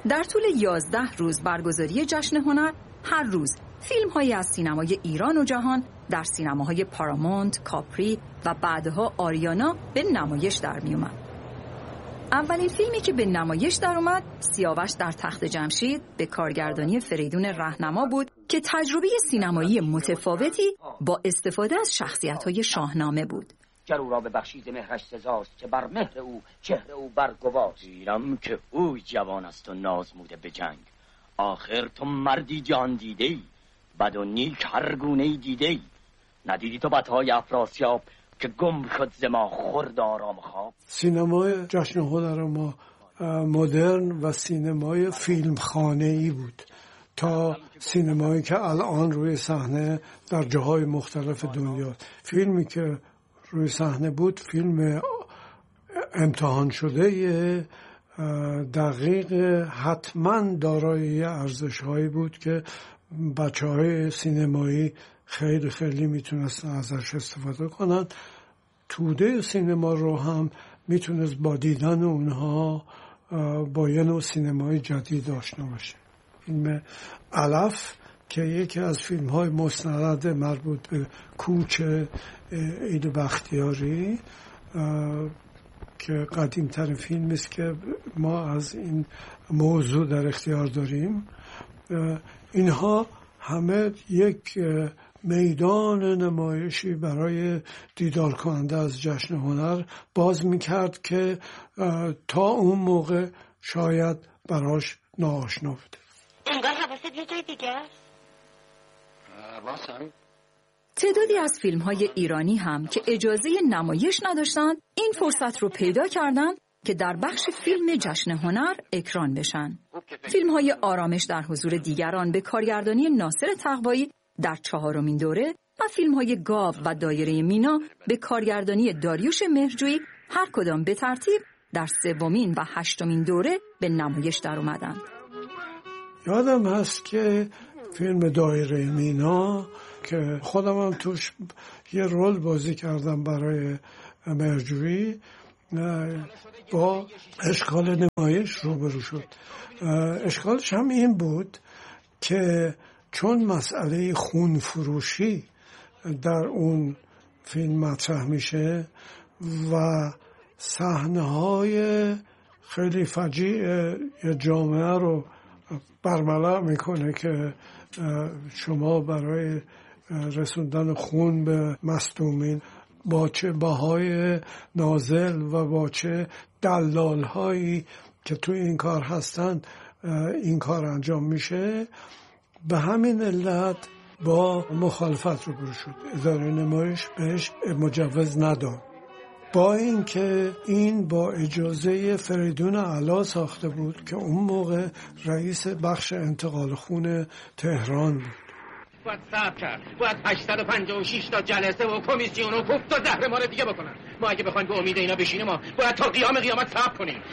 در طول 11 روز برگزاری جشن هنر، هر روز فیلم‌هایی از سینمای ایران و جهان در سینماهای پارامونت، کاپری و بعدها آریانا به نمایش در می اومد. اولین فیلمی که به نمایش در اومد، سیاوش در تخت جمشید به کارگردانی فریدون رهنما بود که تجربه سینمایی متفاوتی با استفاده از شخصیت‌های شاهنامه بود. گر او را ببخشید مهرش سزاست که بر مهر او چهره او برگواست. گیرم که او جوان است و نازموده به جنگ، آخر تو مردی جان دیده ای، بد و نیک هر گونه دیده ای. ندیدی تو بدهای افراسیاب که گم شد ز ما خورد آرام خواب. سینمای جشن هنر ما مدرن و سینمای فیلمخانه‌ای بود تا سینمایی که الان روی صحنه در جاهای مختلف دنیا. فیلمی که روی صحنه بود فیلم امتحان شده، دقیق، حتما دارای ارزش‌هایی بود که بچه‌های سینمایی خیلی خیلی میتونستن ازش استفاده کنن. توده سینما رو هم میتونست با دیدن اونها با یه نوع سینمای جدید آشنا باشه. فیلم علف که یکی از فیلم‌های مستند مربوط به کوچ عید بختیاری که قدیم‌ترین فیلمی است که ما از این موضوع در اختیار داریم، اینها همه یک میدان نمایشی برای دیدار کننده از جشن هنر باز میکرد که تا اون موقع شاید براش ناآشنا بوده. انگار حواست یه جای دیگه است. تعدادی از فیلم‌های ایرانی هم که اجازه نمایش نداشتند این فرصت رو پیدا کردند که در بخش فیلم جشن هنر اکران بشن. فیلم‌های آرامش در حضور دیگران به کارگردانی ناصر تقوایی در 4مین دوره و فیلم‌های گاو و دایره مینا به کارگردانی داریوش مهرجویی هر کدام به ترتیب در 3مین و 8مین دوره به نمایش در اومدن. یادم هست که فیلم دایره مینا که خودم هم توش یه رول بازی کردم برای مهرجویی با اشکال نمایش روبرو شد. اشکالش هم این بود که چون مسئله خون فروشی در اون فیلم مطرح میشه و صحنه‌های خیلی فجیع یه جامعه رو برملا میکنه که شما برای رسوندن خون به مصدومین با چه بهای نازل و با چه دلال هایی که توی این کار هستن این کار انجام میشه، به همین علت با مخالفت روبرو شد. اداره نمایش بهش مجوز نداد، با اینکه این با اجازه فریدون علا ساخته بود که اون موقع رئیس بخش انتقال خون تهران بود. باید صبر کرد، باید 856 تا جلسه و کمیسیون و کوفت و زهر ما رو دیگه بکنن. ما اگه بخوایم به امید اینا بشینیم ما باید تا قیامت صبر کنیم.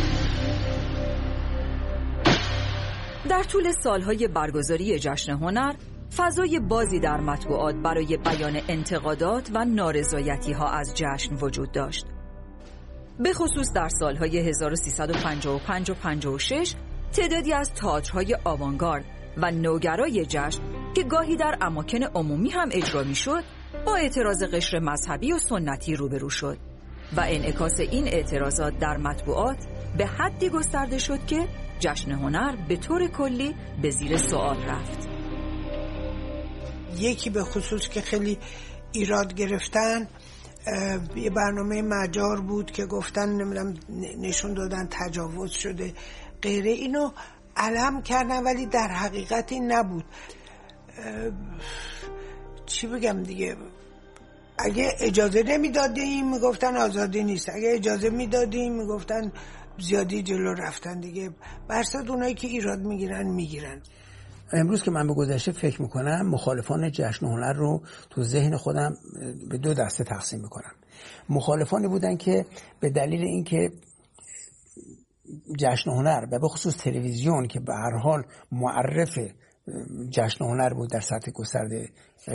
در طول سالهای برگزاری جشن هنر، فضای بازی در مطبوعات برای بیان انتقادات و نارضایتی‌ها از جشن وجود داشت. به خصوص در سالهای 1355 و 56 تعدادی از تئاترهای آوانگارد و نوگرای جشن که گاهی در اماکن عمومی هم اجرا می‌شد، با اعتراض قشر مذهبی و سنتی روبرو شد و انعکاس این اعتراضات در مطبوعات به حدی گسترده شد که جشن هنر به طور کلی به زیر سوال رفت. یکی به خصوص که خیلی ایراد گرفتن، یه برنامه مجار بود که گفتن نمیدونم نشون دادن تجاوز شده غیره، اینو علم کردن ولی در حقیقت این نبود. چی بگم دیگه، اگه اجازه نمیدادیم میگفتن آزادی نیست، اگه اجازه میدادیم میگفتن زیادی جلو رفتن دیگه. برصد اونایی که ایراد میگیرن. امروز که من به گذشته فکر میکنم، مخالفان جشن هنر رو تو ذهن خودم به دو دسته تقسیم میکنم. مخالفانی بودن که به دلیل اینکه جشن هنر و به خصوص تلویزیون که به هر حال معرف جشن هنر بود در سطح گسترده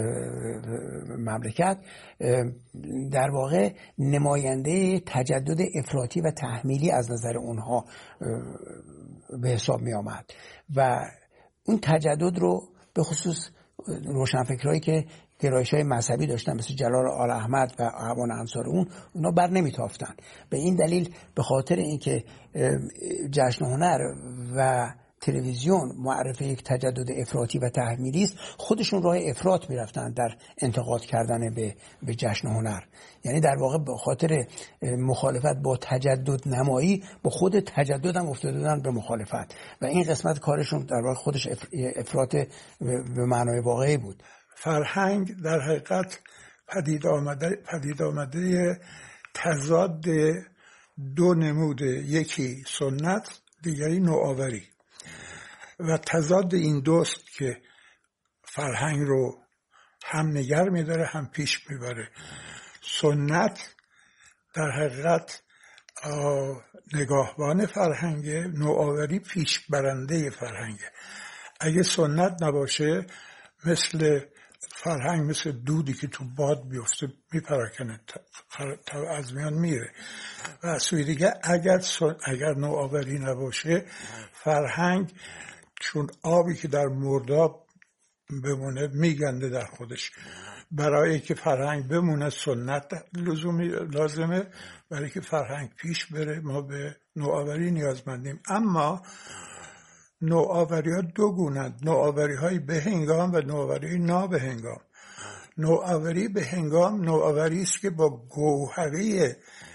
مملکت، در واقع نماینده تجدد افراطی و تحمیلی از نظر اونها به حساب می آمد و اون تجدد رو به خصوص روشنفکرایی که گرایش‌های مذهبی داشتن مثل جلال آل احمد و اعوان انصار اونا بر نمیتافتن. به این دلیل به خاطر اینکه جشن هنر و تلویزیون معرفی یک تجدد افراطی و تحمیلی است، خودشون راه افراط میرفتن در انتقاد کردن به جشن هنر. یعنی در واقع به خاطر مخالفت با تجدد نمایی با خود تجدد هم افتادن به مخالفت و این قسمت کارشون در واقع خودش افراط به معنای واقعی بود. فرهنگ در حقیقت پدید آمده تضاد دو نموده، یکی سنت دیگری نوآوری و تضاد این دوست که فرهنگ رو هم نگر می‌داره هم پیش میبره. سنت در حقیقت نگاهبان فرهنگ، نوآوری پیش برنده فرهنگ. اگه سنت نباشه مثل فرهنگ مثل دودی که تو باد بیفته میپراکنه، از میان میره. و سوی دیگه اگر نوآوری نباشه فرهنگ چون آبی که در مرداب بمونه میگنده در خودش. برای که فرهنگ بمونه سنت لازمه، برای که فرهنگ پیش بره ما به نوآوری نیازمندیم. اما نوآوری ها دو گونه‌اند، نوآوری های به هنگام و نوآوری نابه هنگام. نوآوری به هنگام نوآوری است که با گوهری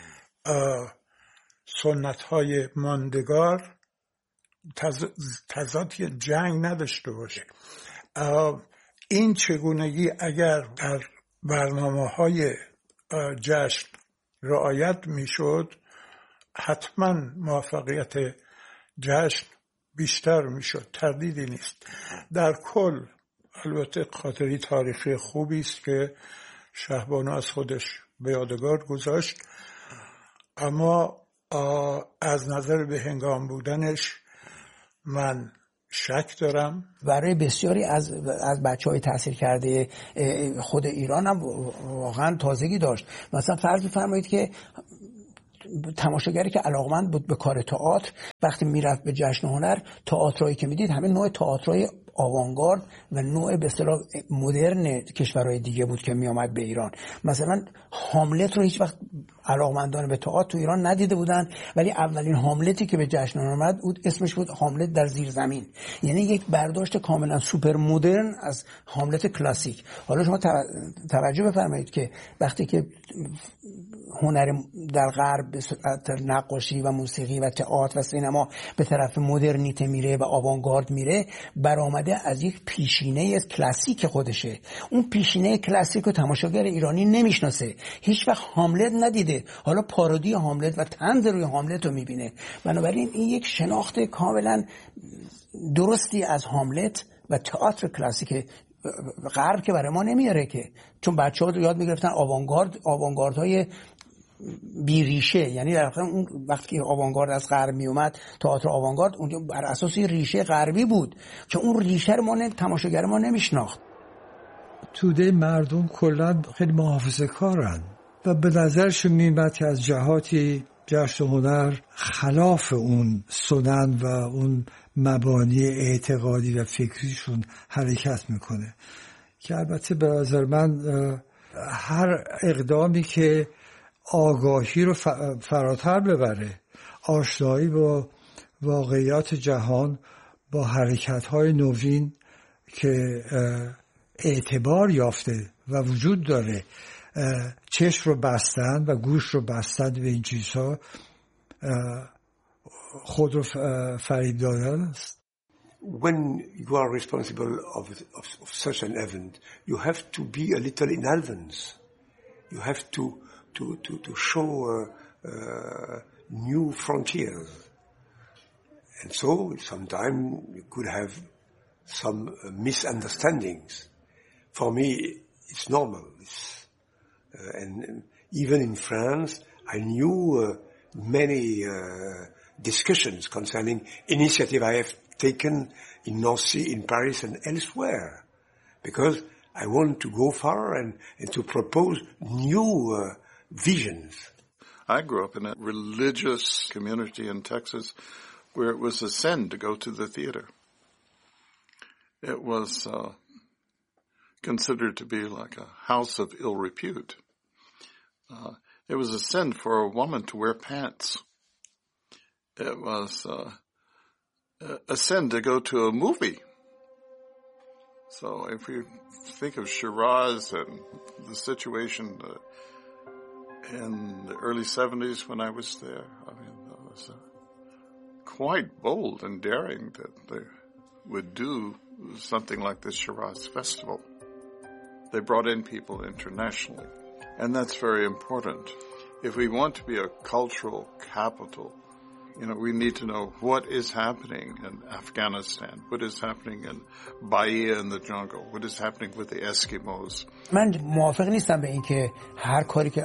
سنت های ماندگار تضاد جنگ نداشته باشه. این چگونگی اگر در برنامه‌های جشن رعایت میشد حتما موفقیت جشن بیشتر میشد، تردیدی نیست. در کل البته خاطری تاریخی خوبی است که شهبانو از خودش به یادگار گذاشت، اما از نظر به هنگام بودنش من شک دارم. برای بسیاری از بچه‌های تحصیل کرده خود ایران هم واقعا تازگی داشت. مثلا فرض بفرمایید که تماشاگری که علاقمند بود به کار تئاتر وقتی میرفت به جشن هنر، تئاترایی که میدید همه نوع تئاترای آوانگارد و نوع به اصطلاح مدرن کشورهای دیگه بود که می آمد به ایران. مثلا هاملت رو هیچ وقت علاقمندان به تئاتر تو ایران ندیده بودن، ولی اولین هاملتی که به جشن آمد اسمش بود هاملت در زیر زمین. یعنی یک برداشت کاملا سوپر مدرن از هاملت کلاسیک. حالا شما توجه بفرمایید که وقتی که هنر در غرب به صورت نقاشی و موسیقی و تئاتر و سینما به طرف مدرنیته میره و آوانگارد میره، برآمده از یک پیشینه کلاسیک خودشه. اون پیشینه کلاسیک رو تماشاگر ایرانی نمیشناسه، هیچ وقت هاملت ندیده، حالا پارودی هاملت و طنز روی هاملت رو میبینه. بنابراین این یک شناخت کاملا درستی از هاملت و تئاتر کلاسیک غرب که برای ما نمیاره، که چون بچه‌ها یاد میگرفتن آوانگاردهای بی ریشه. یعنی در واقع اون وقتی که آوانگارد از غرب می اومد، تئاتر آوانگارد اون بر اساس ریشه غربی بود که اون ریشه رو تماشاگر ما نمیشناخت. توده مردم کلا خیلی محافظه‌کارن و به نظرشون میاد که از جهاتی جشن هنر خلاف اون سنن و اون مبانی اعتقادی و فکریشون حرکت میکنه، که البته به نظر من هر اقدامی که آگاهی رو فراتر ببره، آشنایی با واقعیات جهان، با حرکت‌های نوین که اعتبار یافته و وجود داره، چشم رو بستن و گوش رو بستن به این چیزها، خود رو فریب دادن است. When you are responsible of such an event, you have to be a little in advance. You have to show new frontiers. And so sometimes you could have some misunderstandings. For me, it's normal. And even in France, I knew many discussions concerning initiative I have taken in Nancy, in Paris, and elsewhere, because I want to go far and to propose new visions. I grew up in a religious community in Texas where it was a sin to go to the theater. It was considered to be like a house of ill repute. It was a sin for a woman to wear pants. It was a sin to go to a movie. So if you think of Shiraz and the situation in the early 70s when I was there, I mean, that was quite bold and daring that they would do something like the Shiraz Festival. They brought in people internationally, and that's very important. If we want to be a cultural capital, we need to know what is happening in Afghanistan, what is happening in Bahia in the jungle, what is happening with the Eskimos. من موافق نیستم به این که هر کاری که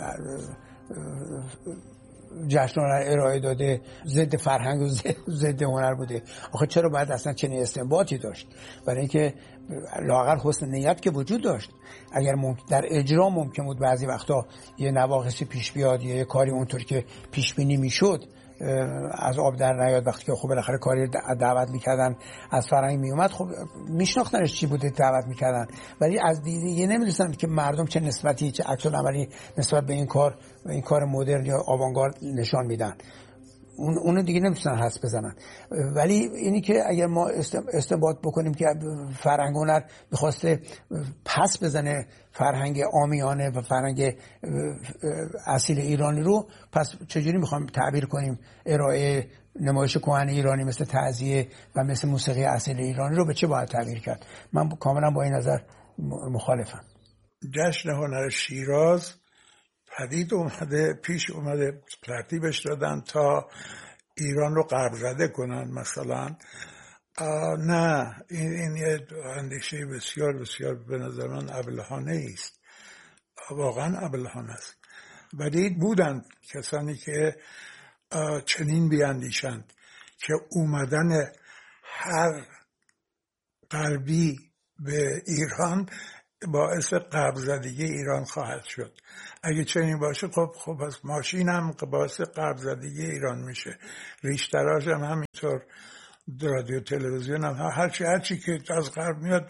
جشن هنر ارائه داده ضد فرهنگ و ضد هنر بوده. آخه چرا باید اصلا چنین استنباطی داشت؟ برای اینکه لااقل حسن نیت که وجود داشت. اگر در اجرا ممکن بود بعضی وقتا یه نواقصی پیش بیاد، یه کاری اونطور که پیش بینی میشد از آب در نیاد، وقتی که خب بالاخره کاری دعوت میکردن از فرهنگ میومد، خب میشناختنش چی بوده دعوت میکردن. ولی از دیگه نمیدونستن که مردم چه نسبتی، چه عکس العملی نسبت به این کار مدرن یا آوانگارد نشان میدن. اونو دیگه نمیتونن حدس بزنن. ولی اینی که اگر ما استنباط بکنیم که فرهنگ هنر میخواسته پس بزنه فرهنگ عامیانه و فرهنگ اصیل ایرانی رو، پس چجوری میخوام تعبیر کنیم ارائه نمایش کهن ایرانی مثل تعزیه و مثل موسیقی اصیل ایرانی رو به چه باید تعبیر کرد؟ من کاملا با این نظر مخالفم. جشن هنر شیراز پدید اومده، پیش اومده، ترتیبش دادن تا ایران رو غرب زده کنن مثلا. نه، این یه اندیشه بسیار بسیار به نظر من ابلهانه است، واقعا ابلهانه است. ولی بودن کسانی که چنین بیاندیشند که اومدن هر غربی به ایران باعث غرب زدگی ایران خواهد شد. اگه چنین باشه خب پس ماشین هم باعث غرب زدگی ایران میشه، ریشتراش هم همینطور، رادیو تلویزیون هم هرچی که از غرب میاد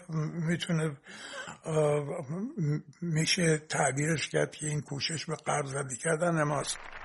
میشه تعبیرش کرد که این کوشش به غرب زدی کردن ماست.